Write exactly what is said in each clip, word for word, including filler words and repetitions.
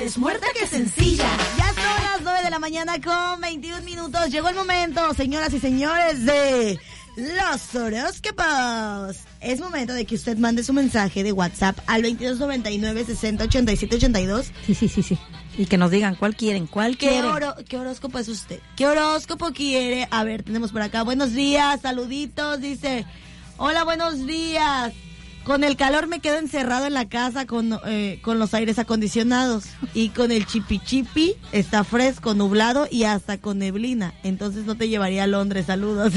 antes muerta que sencilla. Ya son las nueve de la mañana con veintiún minutos. Llegó el momento, señoras y señores, de los horóscopos. Es momento de que usted mande su mensaje de WhatsApp al veintidós noventa y nueve sesenta ochenta y siete ochenta y dos. Sí, sí, sí, sí. Y que nos digan cuál quieren, cuál ¿Qué, quieren. oro, ¿Qué horóscopo es usted? ¿Qué horóscopo quiere? A ver, tenemos por acá. Buenos días, saluditos. Dice, hola, buenos días. Con el calor me quedo encerrado en la casa con, eh, con los aires acondicionados. Y con el chipi chipi está fresco, nublado y hasta con neblina. Entonces no te llevaría a Londres. Saludos.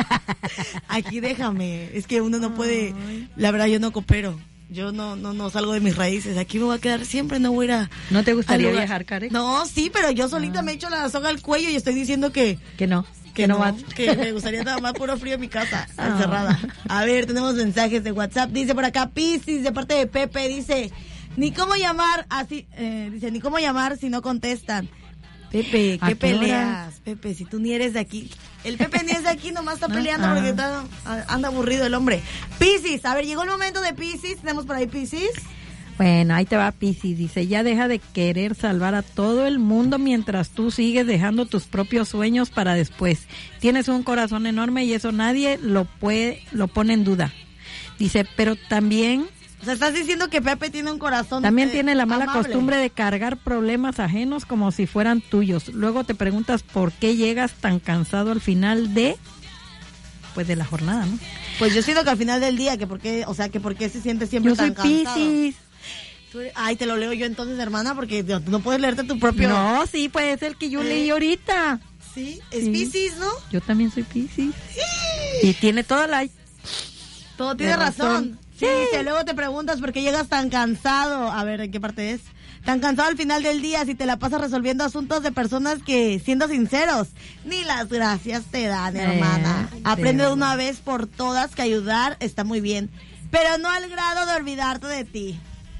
Aquí déjame. Es que uno no puede... La verdad, yo no coopero. Yo no, no, no salgo de mis raíces. Aquí me voy a quedar siempre, no voy a ir a... ¿No te gustaría viajar, Karen? No, sí, pero yo solita ah. me echo la soga al cuello y estoy diciendo que... Que no. Que, que no, no que me gustaría nada más puro frío en mi casa, ah. encerrada. A ver, tenemos mensajes de WhatsApp. Dice por acá, Piscis, de parte de Pepe, dice, ni cómo llamar así, eh, dice, ni cómo llamar si no contestan. Pepe, ¿qué peleas? Hora? Pepe, si tú ni eres de aquí. El Pepe ni es de aquí, nomás está peleando ah. porque está, anda aburrido el hombre. Piscis, a ver, llegó el momento de Piscis. ¿Tenemos por ahí Piscis? Bueno, ahí te va Piscis. Dice, ya deja de querer salvar a todo el mundo mientras tú sigues dejando tus propios sueños para después. Tienes un corazón enorme y eso nadie lo puede, lo pone en duda. Dice, pero también... O sea, estás diciendo que Pepe tiene un corazón También eh, tiene la mala amable. costumbre de cargar problemas ajenos como si fueran tuyos. Luego te preguntas por qué llegas tan cansado al final de... pues de la jornada, ¿no? Pues yo siento que al final del día, que por qué, o sea, que por qué se siente siempre yo tan soy cansado. Piscis. Ay, te lo leo yo entonces, hermana, porque no puedes leerte tu propio... No, sí, puede ser que yo eh, leí ahorita. Sí, es sí. Piscis, ¿no? Yo también soy Piscis. Sí. Y tiene toda la... Todo tiene razón. razón. Sí, dice, luego te preguntas por qué llegas tan cansado. A ver, ¿en qué parte es? Tan cansado al final del día si te la pasas resolviendo asuntos de personas que, siendo sinceros, ni las gracias te dan, hermana. Eh, Aprende de una vez por todas que ayudar está muy bien, pero no al grado de olvidarte de ti.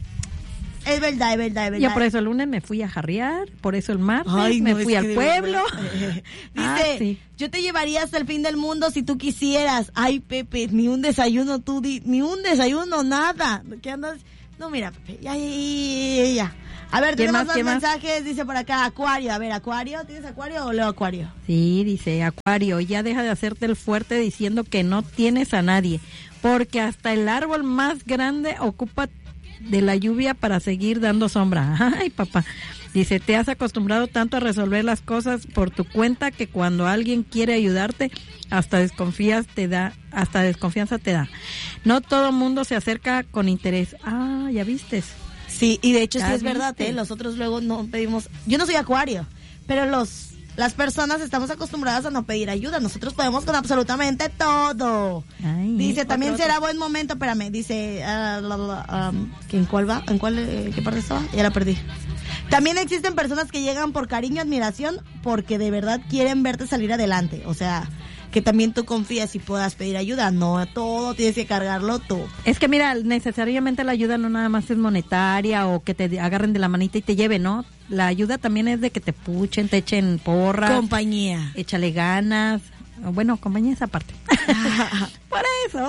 Es verdad, es verdad, es verdad. Yo por eso el lunes me fui a jarrear, por eso el martes Ay, me no, fui al pueblo. Eh, dice, ah, sí. yo te llevaría hasta el fin del mundo si tú quisieras. Ay, Pepe, ni un desayuno tú, di, ni un desayuno, nada. ¿Qué andas? No, mira, Pepe, ya, ya, ya, ya. A ver, tenemos más, más mensajes, dice por acá, Acuario. A ver, Acuario, ¿tienes Acuario o leo Acuario? Sí, dice, Acuario, ya deja de hacerte el fuerte diciendo que no tienes a nadie, porque hasta el árbol más grande ocupa de la lluvia para seguir dando sombra. Ay, papá. Dice, te has acostumbrado tanto a resolver las cosas por tu cuenta que cuando alguien quiere ayudarte, hasta desconfías te da, hasta desconfianza te da. No todo mundo se acerca con interés. Ah, ya vistes. Sí, y de hecho sí es verdad, ¿eh? Nosotros luego no pedimos... Yo no soy Acuario, pero los las personas estamos acostumbradas a no pedir ayuda. Nosotros podemos con absolutamente todo. Ay, dice, también otro, será otro. Buen momento, espérame, dice... Uh, la, la, um, ¿En cuál va? ¿En cuál, eh, qué parte estaba? Ya la perdí. También existen personas que llegan por cariño, admiración, porque de verdad quieren verte salir adelante. O sea... que también tú confías y puedas pedir ayuda, no todo tienes que cargarlo tú. Es que mira, necesariamente la ayuda no nada más es monetaria o que te agarren de la manita y te lleven, ¿no? La ayuda también es de que te puchen, te echen porras. Compañía. Échale ganas. Bueno, compañía esa parte. Por eso.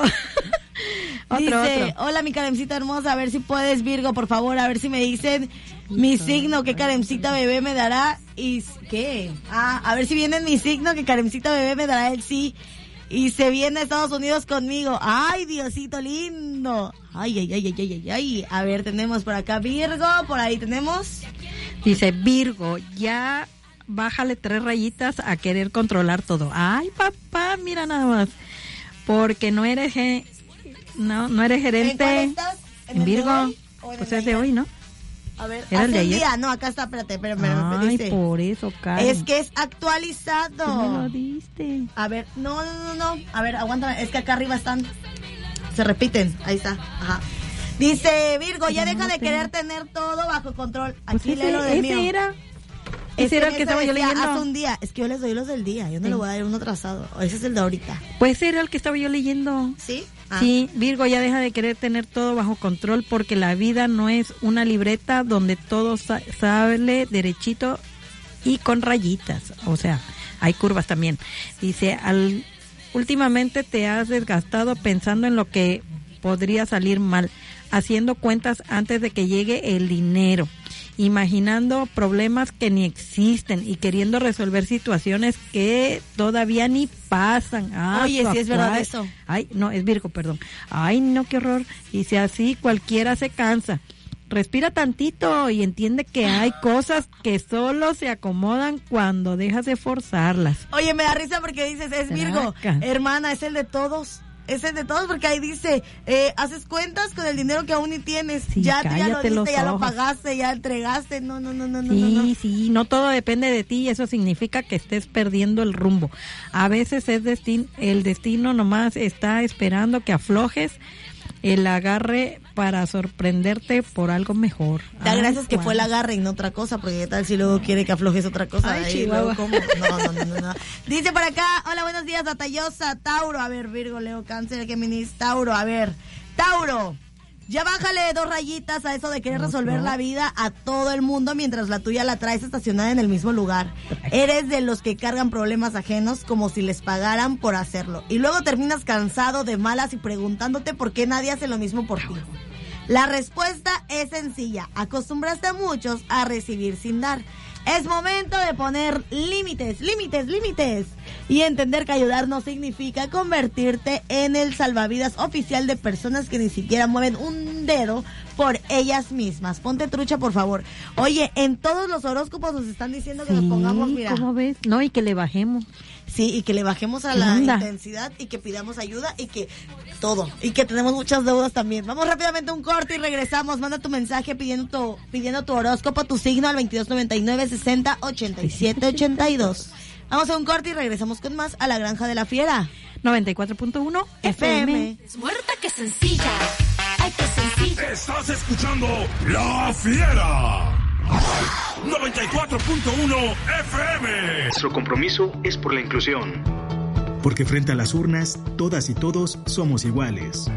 otro, Dice, otro. Hola mi Karencita hermosa, a ver si puedes, Virgo, por favor, a ver si me dicen mi signo, que Karencita bebé me dará y ¿qué? Ah, a ver si viene mi signo, que Karencita bebé me dará el sí y se viene a Estados Unidos conmigo. Ay, Diosito lindo. Ay, ay, ay, ay, ay, ay, ay. A ver, tenemos por acá Virgo, por ahí tenemos. Dice, Virgo, ya bájale tres rayitas a querer controlar todo. Ay, papá, mira nada más. Porque no eres ge- no, no eres gerente. ¿En cuál estás? ¿En, ¿En Virgo? Pues es de hoy, ¿no? A ver, ¿Era hace el de un ayer? día, no, acá está, espérate, espérate, espérate. Ay, dice, por eso, Karen. es que es actualizado. ¿Tú me lo diste? A ver, no, no, no, no, a ver, aguántame, es que acá arriba están, se repiten, ahí está, ajá. Dice, Virgo, ya deja de querer tener todo bajo control. Aquí pues lee lo ese, de mío. Ese era, ese era el que estaba yo leyendo. Hace un día, es que yo les doy los del día, yo no sí. le voy a dar uno trazado, ese es el de ahorita. Pues ese era el que estaba yo leyendo. ¿Sí? Ah. Sí, Virgo, ya deja de querer tener todo bajo control porque la vida no es una libreta donde todo sa- sale derechito y con rayitas. O sea, hay curvas también. Dice, al, últimamente te has desgastado pensando en lo que podría salir mal, haciendo cuentas antes de que llegue el dinero. imaginando problemas que ni existen y queriendo resolver situaciones que todavía ni pasan. Ah, Oye, si es verdad eso. Ay, no, es Virgo, perdón. Ay, no, qué horror. Y si así cualquiera se cansa. Respira tantito y entiende que hay cosas que solo se acomodan cuando dejas de forzarlas. Oye, me da risa porque dices, es Virgo, Traca. hermana, es el de todos. Es el de todos porque ahí dice, eh, haces cuentas con el dinero que aún ni tienes. Sí, ya, ya lo cállate los diste, ya lo ojos. pagaste, ya entregaste. No, no, no, no, no, Sí, no, no. sí, no todo depende de ti y eso significa que estés perdiendo el rumbo. A veces es destin- el destino nomás está esperando que aflojes el agarre para sorprenderte por algo mejor. Da Ay, gracias que Juan. fue el agarre y no otra cosa, porque qué tal si luego quiere que aflojes otra cosa. Ay, ahí, Chihuahua. luego, ¿cómo? No, no, no, no, no. Dice por acá, hola, buenos días, Batallosa, Tauro, a ver, Virgo, Leo, Cáncer, Géminis, Tauro, a ver, Tauro, ya bájale dos rayitas a eso de querer No, resolver no. la vida a todo el mundo mientras la tuya la traes estacionada en el mismo lugar. Eres de los que cargan problemas ajenos como si les pagaran por hacerlo. Y luego terminas cansado de malas y preguntándote por qué nadie hace lo mismo por ti. La respuesta es sencilla. Acostumbraste a muchos a recibir sin dar. Es momento de poner límites, límites, límites. Y entender que ayudar no significa convertirte en el salvavidas oficial de personas que ni siquiera mueven un dedo por ellas mismas. Ponte trucha, por favor. Oye, en todos los horóscopos nos están diciendo que Sí, nos pongamos, mira. ¿cómo ves? No, y que le bajemos. Sí, y que le bajemos a ¿Qué la onda? intensidad y que pidamos ayuda y que todo. Y que tenemos muchas deudas también. Vamos rápidamente a un corte y regresamos. Manda tu mensaje pidiendo tu, pidiendo tu horóscopo, tu signo al veintidós noventa y nueve, sesenta, ochenta y siete, ochenta y dos. Vamos a un corte y regresamos con más a La Granja de la Fiera. noventa y cuatro punto uno F M. Es muerta que sencilla. Ay, qué sencilla. Estás escuchando La Fiera. noventa y cuatro punto uno F M. Nuestro compromiso es por la inclusión. Porque frente a las urnas, todas y todos somos iguales.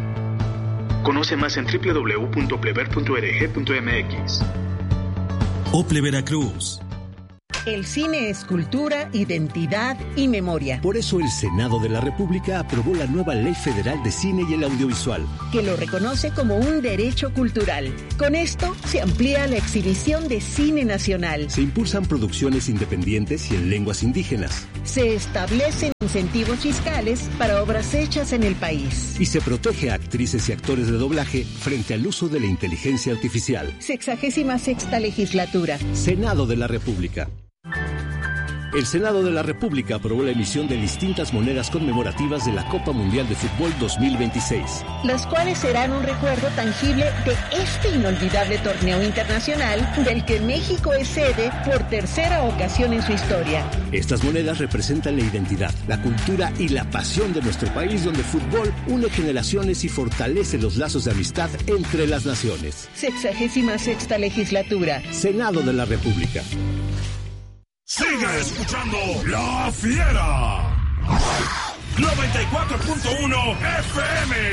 Conoce más en doble u doble u doble u punto pleber punto org punto m x. Ople Veracruz. El cine es cultura, identidad y memoria, Por eso el Senado de la República aprobó la nueva Ley Federal de Cine y el Audiovisual. que lo reconoce como un derecho cultural. Con esto se amplía la exhibición de cine nacional. Se impulsan producciones independientes y en lenguas indígenas. Se establecen incentivos fiscales para obras hechas en el país. Y se protege a actrices y actores de doblaje frente al uso de la inteligencia artificial. Sexagésima sexta legislatura. Senado de la República. El Senado de la República aprobó la emisión de distintas monedas conmemorativas de la Copa Mundial de Fútbol dos mil veintiséis. Las cuales serán un recuerdo tangible de este inolvidable torneo internacional del que México es sede por tercera ocasión en su historia. Estas monedas representan la identidad, la cultura y la pasión de nuestro país, donde el fútbol une generaciones y fortalece los lazos de amistad entre las naciones. Sexagésima sexta legislatura. Senado de la República. Sigue escuchando La Fiera. noventa y cuatro punto uno F M.